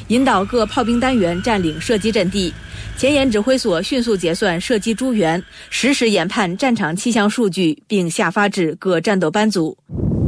引导各炮兵单元占领射击阵地。前沿指挥所迅速结算射击诸元，实时研判战场气象数据，并下发至各战斗班组。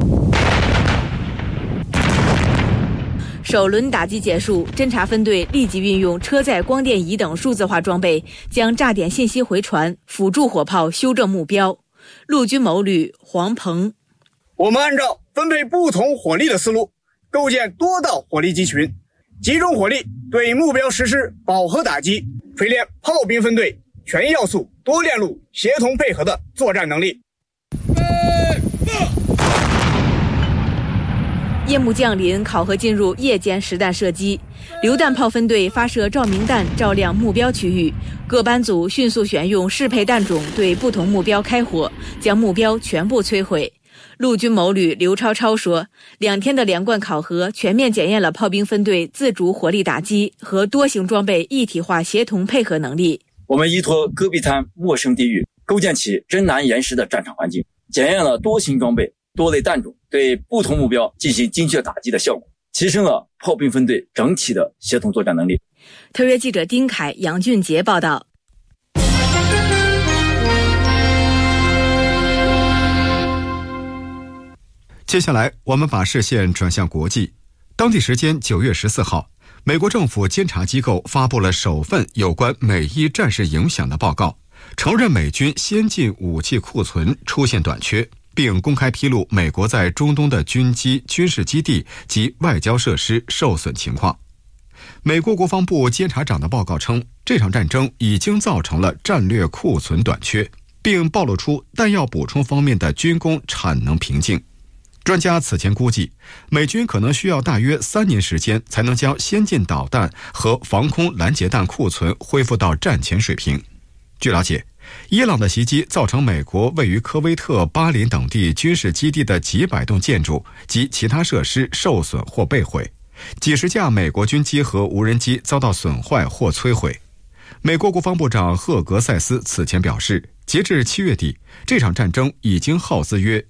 首轮打击结束，侦察分队立即运用车载光电仪等数字化装备，将炸点信息回传，辅助火炮修正目标。陆军某旅黄鹏： 我们按照分配不同火力的思路，构建多道火力集群，集中火力对目标实施饱和打击，锤炼炮兵分队全要素多链路协同配合的作战能力。 夜幕降临，考核进入夜间实弹射击。榴弹炮分队发射照明弹照亮目标区域，各班组迅速选用适配弹种对不同目标开火，将目标全部摧毁。陆军某旅刘超超说，2天的连贯考核全面检验了炮兵分队自主火力打击和多型装备一体化协同配合能力。 我们依托戈壁滩陌生地域，构建起真难严实的战场环境，检验了多型装备、多类弹种对不同目标进行精确打击的效果，提升了炮兵分队整体的协同作战能力。 特约记者丁凯、杨俊杰报道。 接下来我们把视线转向国际。当地时间9月14号，美国政府监察机构发布了首份有关美伊战事影响的报告，承认美军先进武器库存出现短缺，并公开披露美国在中东的军机、军事基地及外交设施受损情况。美国国防部监察长的报告称，这场战争已经造成了战略库存短缺，并暴露出弹药补充方面的军工产能瓶颈。专家此前估计，美军可能需要大约3年时间才能将先进导弹和防空拦截弹库存恢复到战前水平。据了解，伊朗的袭击造成美国位于科威特、巴林等地军事基地的几百栋建筑及其他设施受损或被毁，几十架美国军机和无人机遭到损坏或摧毁。美国国防部长赫格塞斯此前表示，截至7月底，这场战争已经耗资约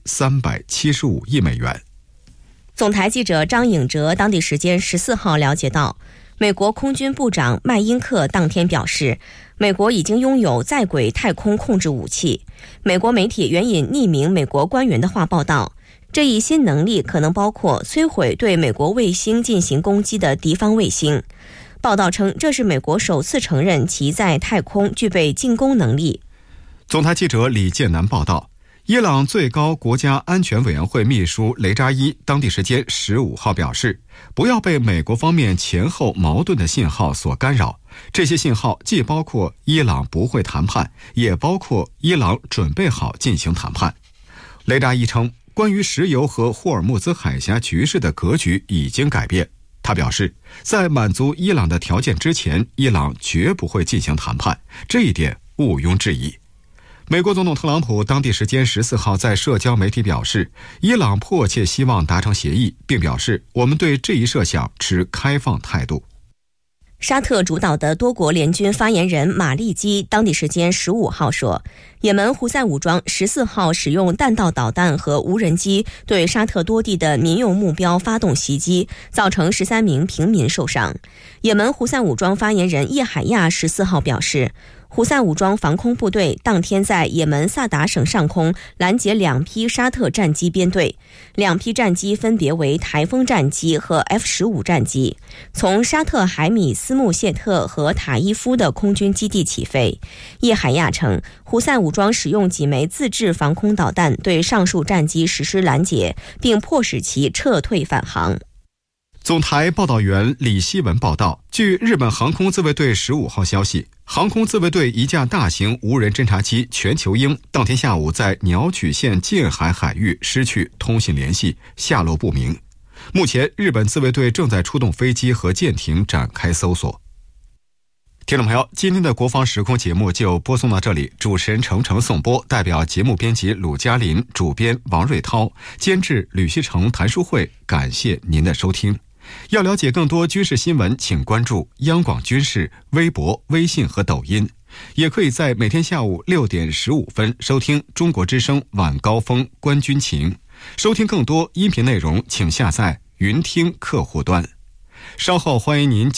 375亿美元。 总台记者张颖哲当地时间14号了解到，美国空军部长麦因克当天表示，美国已经拥有在轨太空控制武器。美国媒体援引匿名美国官员的话报道，这一新能力可能包括摧毁对美国卫星进行攻击的敌方卫星。报道称，这是美国首次承认其在太空具备进攻能力。 总台记者李建南报道，伊朗最高国家安全委员会秘书雷扎伊当地时间15号表示，不要被美国方面前后矛盾的信号所干扰，这些信号既包括伊朗不会谈判，也包括伊朗准备好进行谈判。雷扎伊称，关于石油和霍尔木兹海峡局势的格局已经改变。他表示，在满足伊朗的条件之前，伊朗绝不会进行谈判，这一点毋庸置疑。美国总统特朗普当地时间14号在社交媒体表示，伊朗迫切希望达成协议，并表示我们对这一设想持开放态度。 沙特主导的多国联军发言人马利基当地时间15号说，也门胡塞武装14号使用弹道导弹和无人机对沙特多地的民用目标发动袭击，造成13名平民受伤。也门胡塞武装发言人叶海亚14号表示，胡塞武装防空部队当天在也门萨达省上空拦截2批沙特战机编队，2批战机分别为台风战机和 F-15 战机，从沙特海米斯穆谢特和塔伊夫的空军基地起飞。叶海亚称，胡塞武装使用几枚自制防空导弹对上述战机实施拦截，并迫使其撤退返航。 总台报道员李希文报道，据日本航空自卫队15号消息，航空自卫队一架大型无人侦察机全球鹰当天下午在鸟取县近海海域失去通信联系，下落不明。目前日本自卫队正在出动飞机和舰艇展开搜索。听众朋友，今天的国防时空节目就播送到这里，主持人程程颂播，代表节目编辑鲁嘉林，主编王瑞涛，监制吕锡成、谭淑慧，感谢您的收听。要了解更多军事新闻，请关注央广军事微博、微信和抖音，也可以在每天下午6点15分收听中国之声晚高峰观军情。收听更多音频内容，请下载云听客户端。稍后欢迎您